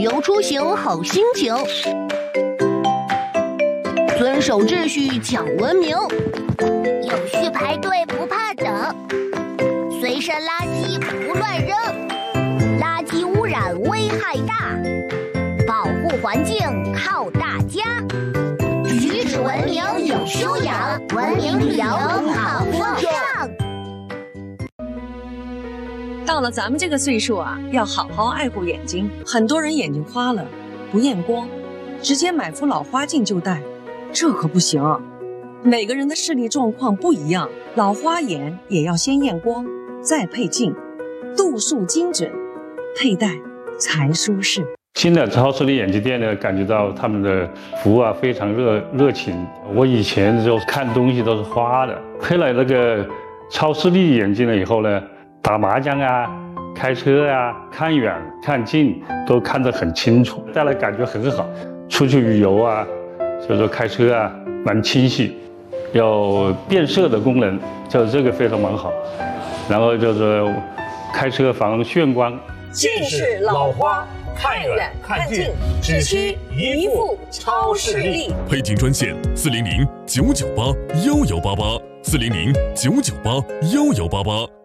由出行好心情，遵守秩序讲文明， 有序排队不怕等，随身垃圾不乱扔，垃圾污染危害大，保护环境靠大家，举止文明有修养，文明旅游好风尚。 到了咱们这个岁数啊，要好好爱护眼睛。很多人眼睛花了，不验光，直接买副老花镜就戴，这可不行。每个人的视力状况不一样，老花眼也要先验光，再配镜，度数精准，佩戴才舒适。 新的超视力眼镜店呢，感觉到他们的服务啊非常热情。我以前就看东西都是花的，配了那个超视力眼镜了以后呢，打麻将啊、开车啊、看远看近都看得很清楚，戴了感觉很好。出去旅游啊，就是说开车啊，蛮清晰，有变色的功能，就这个非常蛮好。然后就是开车防眩光， 近视老花。看远看近，只需一副超视力。 配镜专线：400-998-1188，400-998-1188。